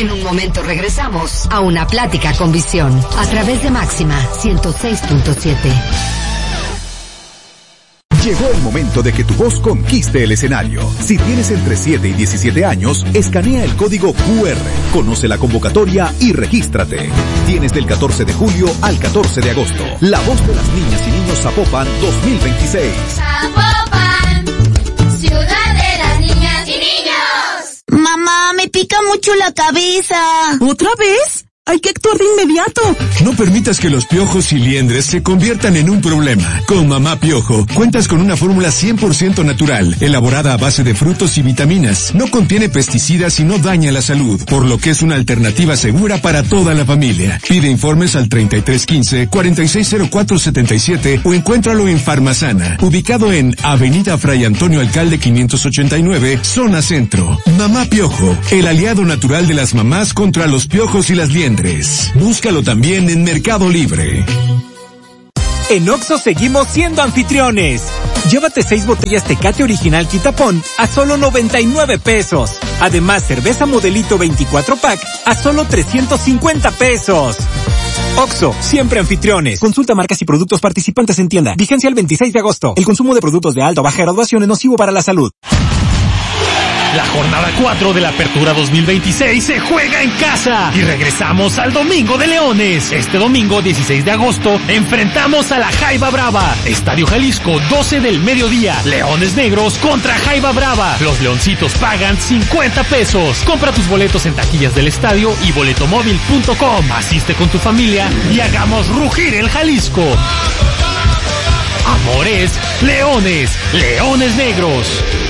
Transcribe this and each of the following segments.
En un momento regresamos a Una Plática con Visión a través de Máxima 106.7. Llegó el momento de que tu voz conquiste el escenario. Si tienes entre 7 y 17 años, escanea el código QR, conoce la convocatoria y regístrate. Tienes del 14 de julio al 14 de agosto. La voz de las niñas y niños Zapopan 2026. Zapopan, ciudad de las niñas y niños. Mamá, me pica mucho la cabeza. ¿Otra vez? Hay que actuar de inmediato. No permitas que los piojos y liendres se conviertan en un problema. Con Mamá Piojo, cuentas con una fórmula 100% natural, elaborada a base de frutos y vitaminas. No contiene pesticidas y no daña la salud, por lo que es una alternativa segura para toda la familia. Pide informes al 3315-460477 o encuéntralo en Farmasana, ubicado en Avenida Fray Antonio Alcalde 589, Zona Centro. Mamá Piojo, el aliado natural de las mamás contra los piojos y las liendres. Búscalo también en Mercado Libre. En Oxxo seguimos siendo anfitriones. Llévate 6 botellas Tecate Original Quitapón a solo 99 pesos. Además, cerveza Modelito 24 pack a solo 350 pesos. Oxxo, siempre anfitriones. Consulta marcas y productos participantes en tienda. Vigencia el 26 de agosto. El consumo de productos de alta o baja graduación es nocivo para la salud. La jornada 4 de la Apertura 2026 se juega en casa y regresamos al Domingo de Leones. Este domingo 16 de agosto enfrentamos a la Jaiba Brava. Estadio Jalisco, 12 del mediodía. Leones Negros contra Jaiba Brava. Los leoncitos pagan 50 pesos. Compra tus boletos en taquillas del estadio y boletomóvil.com. Asiste con tu familia y hagamos rugir el Jalisco. Amores, Leones, Leones Negros.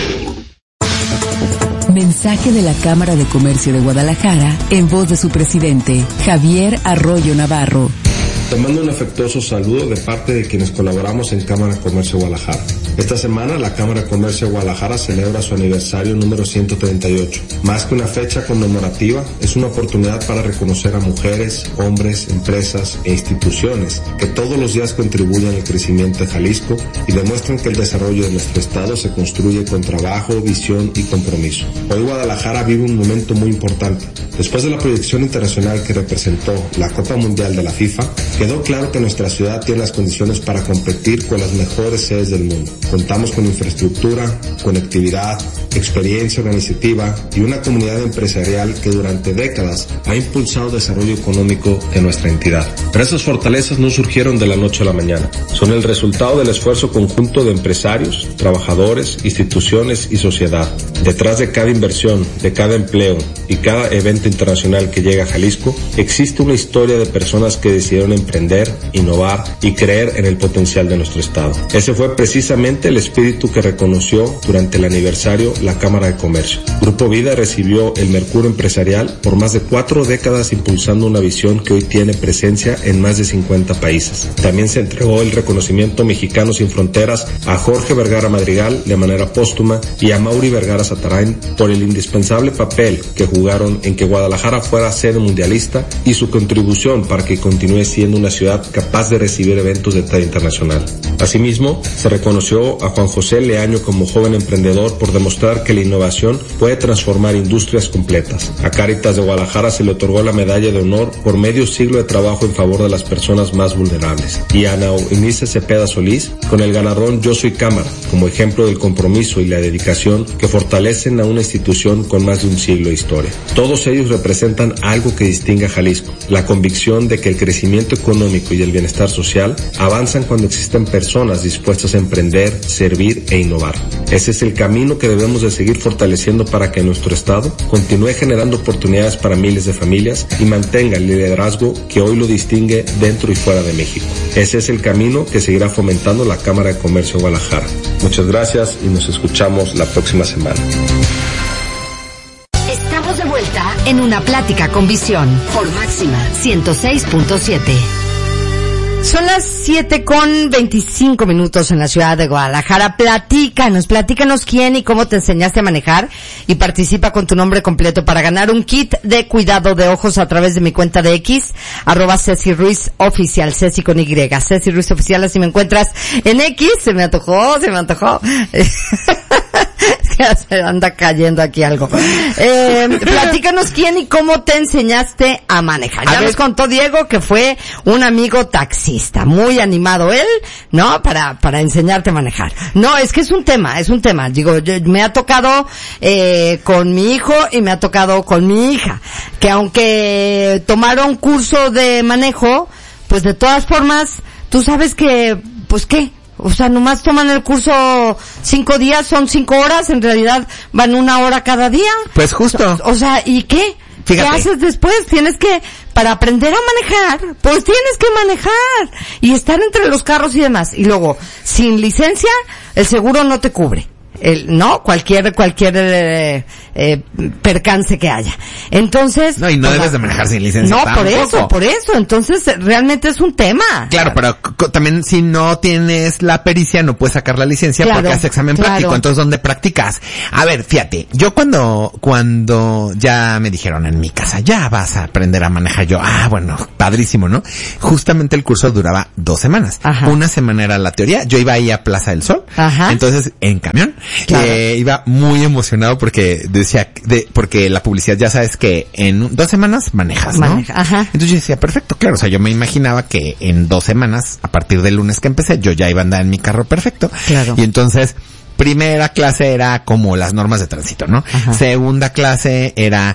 Mensaje de la Cámara de Comercio de Guadalajara en voz de su presidente, Javier Arroyo Navarro. Te mando un afectuoso saludo de parte de quienes colaboramos en Cámara de Comercio de Guadalajara. Esta semana la Cámara de Comercio de Guadalajara celebra su aniversario número 138. Más que una fecha conmemorativa, es una oportunidad para reconocer a mujeres, hombres, empresas e instituciones que todos los días contribuyen al crecimiento de Jalisco y demuestran que el desarrollo de nuestro estado se construye con trabajo, visión y compromiso. Hoy Guadalajara vive un momento muy importante. Después de la proyección internacional que representó la Copa Mundial de la FIFA, quedó claro que nuestra ciudad tiene las condiciones para competir con las mejores sedes del mundo. Contamos con infraestructura, conectividad, experiencia organizativa y una comunidad empresarial que durante décadas ha impulsado el desarrollo económico de nuestra entidad. Pero esas fortalezas no surgieron de la noche a la mañana. Son el resultado del esfuerzo conjunto de empresarios, trabajadores, instituciones y sociedad. Detrás de cada inversión, de cada empleo y cada evento internacional que llega a Jalisco, existe una historia de personas que decidieron emprender, innovar y creer en el potencial de nuestro estado. Ese fue precisamente el espíritu que reconoció durante el aniversario la Cámara de Comercio. Grupo Vida recibió el Mercurio Empresarial por más de 4 décadas impulsando una visión que hoy tiene presencia en más de 50 países. También se entregó el reconocimiento Mexicanos Sin Fronteras a Jorge Vergara Madrigal de manera póstuma y a Mauri Vergara Satarain por el indispensable papel que jugaron en que Guadalajara fuera sede mundialista y su contribución para que continúe siendo una ciudad capaz de recibir eventos de talla internacional. Asimismo, se reconoció a Juan José Leaño como joven emprendedor por demostrar que la innovación puede transformar industrias completas. A Cáritas de Guadalajara se le otorgó la medalla de honor por medio siglo de trabajo en favor de las personas más vulnerables. Y a Ana Eunice Cepeda Solís con el galardón Yo Soy Cámara, como ejemplo del compromiso y la dedicación que fortalecen a una institución con más de un siglo de historia. Todos ellos representan algo que distingue a Jalisco, la convicción de que el crecimiento económico y el bienestar social avanzan cuando existen personas dispuestas a emprender, servir e innovar. Ese es el camino que debemos de seguir fortaleciendo para que nuestro estado continúe generando oportunidades para miles de familias y mantenga el liderazgo que hoy lo distingue dentro y fuera de México. Ese es el camino que seguirá fomentando la Cámara de Comercio de Guadalajara. Muchas gracias y nos escuchamos la próxima semana. Estamos de vuelta en Una Plática con Visión por Máxima 106.7. Son las 7:25 en la ciudad de Guadalajara. Platícanos quién y cómo te enseñaste a manejar y participa con tu nombre completo para ganar un kit de cuidado de ojos a través de mi cuenta de X, @CeciRuizOficial, Ceci con Y, Ceci Ruiz Oficial, así me encuentras en X. Se me antojó. Ya se anda cayendo aquí algo. Platícanos quién y cómo te enseñaste a manejar. Ya nos contó Diego que fue un amigo taxista, muy animado él, ¿no? Para enseñarte a manejar. No, es que es un tema. Digo, me ha tocado con mi hijo y me ha tocado con mi hija, que aunque tomaron curso de manejo, pues de todas formas, tú sabes que, pues qué. O sea, nomás toman el curso 5 días, son 5 horas, en realidad van 1 hora cada día. Pues justo. O sea, ¿y qué? Fíjate. ¿Qué haces después? Tienes que, para aprender a manejar, pues tienes que manejar y estar entre los carros y demás. Y luego, sin licencia, el seguro no te cubre. No, cualquier percance que haya. Entonces, no, y no debes de manejar sin licencia. No, por eso. Entonces, realmente es un tema. Claro, pero también si no tienes la pericia, no puedes sacar la licencia porque haces examen práctico. Entonces, ¿dónde practicas? A ver, fíjate, yo cuando ya me dijeron en mi casa, ya vas a aprender a manejar, yo, bueno, padrísimo, ¿no? Justamente el curso duraba 2 semanas. Ajá. 1 semana era la teoría, yo iba ahí a Plaza del Sol. Ajá. Entonces, en camión. Claro. Iba muy emocionado porque porque la publicidad ya sabes que en 2 semanas manejas, ¿no? Ajá. Entonces yo decía, perfecto, claro, o sea, yo me imaginaba que en 2 semanas, a partir del lunes que empecé, yo ya iba a andar en mi carro perfecto. Claro. Y entonces, primera clase era como las normas de tránsito, ¿no? Ajá. Segunda clase era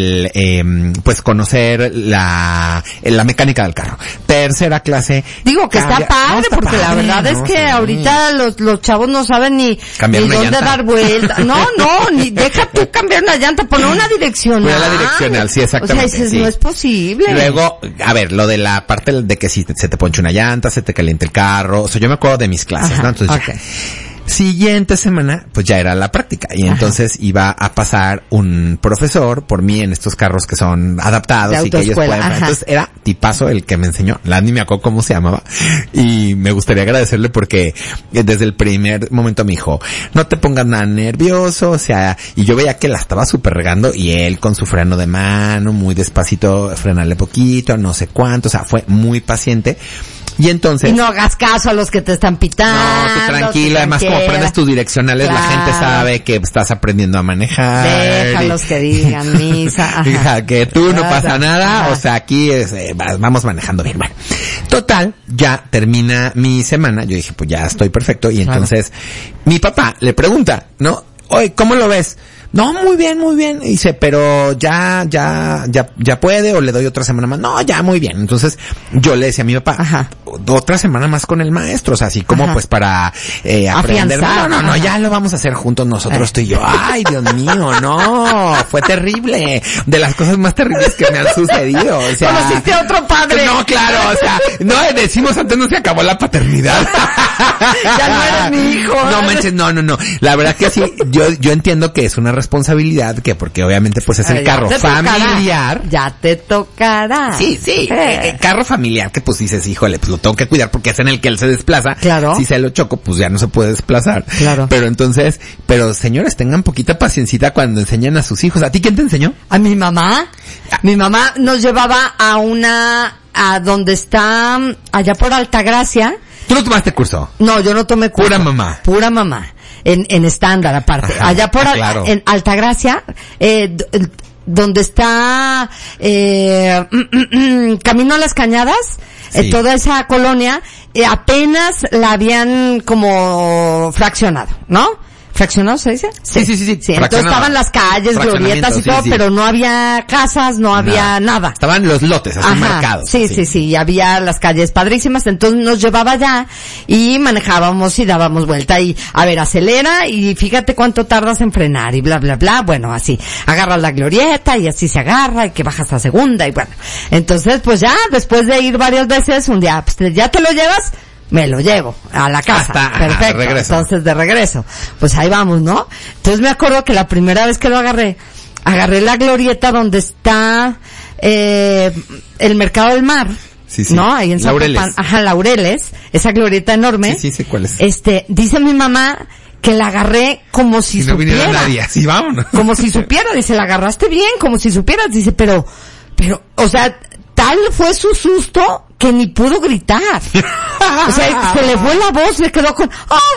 pues conocer la mecánica del carro. Tercera clase. Digo que está padre, porque la verdad es que ahorita los chavos no saben ni dónde dar vuelta. No, ni deja tú cambiar una llanta, poner una direccional. Poner la direccional, sí, exactamente. O sea, sí. No es posible. Luego, a ver, lo de la parte de que si se te ponche una llanta, se te caliente el carro. O sea, yo me acuerdo de mis clases, ajá, ¿no? Entonces, okay. Siguiente semana, pues ya era la práctica. Y entonces iba a pasar un profesor por mí en estos carros que son adaptados y que ellos pueden. Ajá. Entonces era tipazo el que me enseñó. Ni me acuerdo cómo se llamaba. Y me gustaría agradecerle porque desde el primer momento me dijo, no te pongas nada nervioso, o sea, y yo veía que la estaba súper regando y él con su freno de mano, muy despacito, frenarle poquito, no sé cuánto, o sea, fue muy paciente. Y entonces... Y no hagas caso a los que te están pitando. No, tú tranquila, además como aprendes tus direccionales, claro. La gente sabe que estás aprendiendo a manejar. Déjalos que digan misa. Hija, que tú no pasa nada, o sea, aquí vamos manejando bien. Bueno, total, ya termina mi semana, yo dije, pues ya estoy perfecto, y entonces mi papá le pregunta, ¿no? Oye, ¿cómo lo ves? No, muy bien. Y dice, pero ya puede o le doy otra semana más. No, ya muy bien. Entonces, yo le decía a mi papá, ajá, otra semana más con el maestro, o sea, así como ajá, pues para aprender. No, ya lo vamos a hacer juntos nosotros, tú y yo. Ay, Dios mío, no, fue terrible. De las cosas más terribles que me han sucedido, o sea. ¿Conociste a otro padre? No, claro, o sea, no decimos antes no se acabó la paternidad. Ya no eres mi hijo. No manches, no. La verdad que sí, yo entiendo que es una responsabilidad, que porque obviamente pues es el carro familiar. Ya te tocará. Sí. Carro familiar que pues dices, híjole, pues lo tengo que cuidar porque es en el que él se desplaza. Claro. Si se lo choco, pues ya no se puede desplazar. Claro. Pero señores, tengan poquita paciencita cuando enseñan a sus hijos. ¿A ti quién te enseñó? A mi mamá. Mi mamá nos llevaba a donde está, allá por Altagracia. ¿Tú no tomaste curso? No, yo no tomé curso. Pura mamá. En estándar aparte. Ajá, allá por claro. En Altagracia, donde está Camino a las Cañadas, sí. Toda esa colonia, apenas la habían como fraccionado, ¿no? ¿Fraccionado se dice? Sí. Entonces estaban las calles, glorietas y todo, sí. Pero no había casas, no había nada. Estaban los lotes así marcados. Sí, y había las calles padrísimas, entonces nos llevaba allá y manejábamos y dábamos vuelta y, a ver, acelera y fíjate cuánto tardas en frenar y bla, bla, bla. Bueno, así, agarras la glorieta y así se agarra y que bajas a segunda y bueno. Entonces, pues ya, después de ir varias veces, un día, pues ya te lo llevas, me lo llevo a la casa. Perfecto. Regreso. Entonces, de regreso. Pues ahí vamos, ¿no? Entonces me acuerdo que la primera vez que lo agarré la glorieta donde está el Mercado del Mar. Sí, sí. ¿No? Ahí en Zapopan. Ajá, Laureles. Esa glorieta enorme. Sí, sé cuál es. Dice mi mamá que la agarré como si no supiera. Viniera nadie, así vámonos. Como si supiera, dice, la agarraste bien, como si supieras, dice, pero, o sea, tal fue su susto que ni pudo gritar. O sea, se le fue la voz, le quedó con,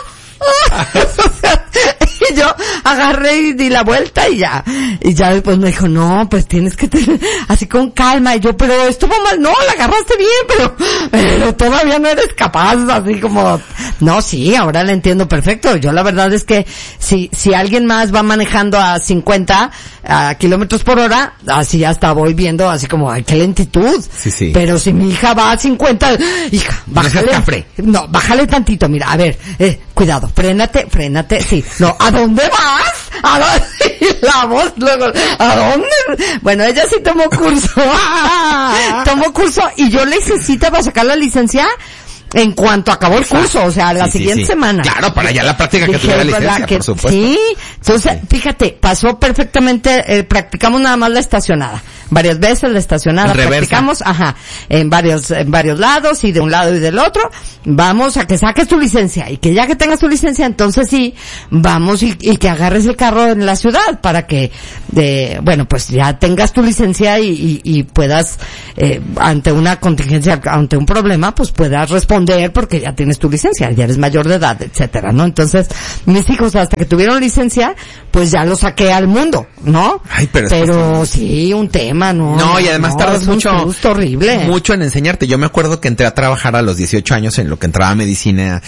y yo agarré y di la vuelta y ya después me dijo, no, pues tienes que tener, así con calma, y yo, pero estuvo mal, no, la agarraste bien, pero todavía no eres capaz, así como, no, sí, ahora la entiendo perfecto. Yo la verdad es que si alguien más va manejando a 50 kilómetros por hora, así hasta voy viendo así como, ay, qué lentitud. Sí. Pero si mi hija va a 50, hija, bájale. No, bájale tantito, mira, a ver, cuidado, frénate, sí. No, ¿a dónde vas? ¿A dónde? La voz luego, ¿a dónde? Bueno, ella sí tomó curso. Tomó curso y yo necesitaba sacar la licencia en cuanto acabó el curso, o sea, la siguiente semana. Claro, para ya la práctica que tuviera licencia, por supuesto. Sí, entonces, fíjate, pasó perfectamente, practicamos nada más la estacionada. Varias veces la estacionada practicamos, en varios lados y de un lado y del otro. Vamos a que saques tu licencia y que ya que tengas tu licencia, entonces sí, vamos y que agarres el carro en la ciudad para que, bueno, pues ya tengas tu licencia y puedas, ante una contingencia, ante un problema, pues puedas responder porque ya tienes tu licencia, ya eres mayor de edad, etcétera, ¿no? Entonces, mis hijos hasta que tuvieron licencia, pues ya los saqué al mundo, ¿no? Ay, pero sí, un tema. No, y además tardas mucho horrible. Mucho en enseñarte. Yo me acuerdo que entré a trabajar a los 18 años en lo que entraba a medicina,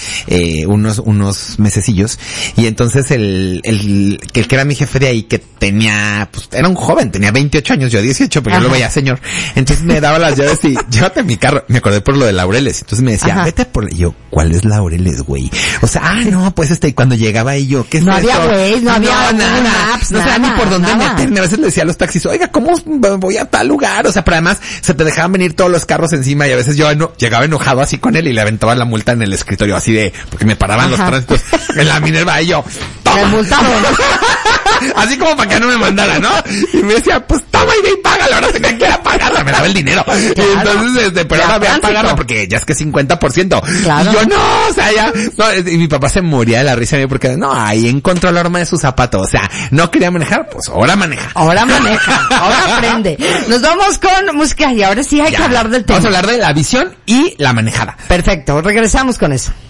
unos mesecillos, y entonces el que era mi jefe de ahí, que tenía, pues era un joven, tenía 28 años, yo 18, pero yo lo veía señor. Entonces me daba las llaves y llévate mi carro. Me acordé por lo de Laureles. Entonces me decía, vete por, y yo, ¿cuál es Laureles, güey? O sea, no, pues y cuando llegaba ahí yo, ¿qué es no esto? Había güey, no había nada, maps, no sabía ni por dónde meterme. A veces le decía a los taxis, oiga, ¿cómo voy a tal lugar? O sea, pero además se te dejaban venir todos los carros encima y a veces yo llegaba enojado así con él y le aventaba la multa en el escritorio así de, porque me paraban los tránsitos en la Minerva y yo, ¡toma! Me multaron. Así como para que no me mandara, ¿no? Y me decía, pues toma y ve y págala, ahora se me quiera pagarla, me daba el dinero. Claro. Y entonces, pero ahora voy a pagarla porque ya es que 50%. Claro. Y yo, no, o sea, ya, no, y mi papá se moría de la risa porque, no, ahí encontró la horma de su zapato, o sea, no quería manejar, pues ahora maneja. Ahora aprende. Nos vamos con música y ahora sí hay que hablar del tema. Vamos a hablar de la visión y la manejada. Perfecto, regresamos con eso.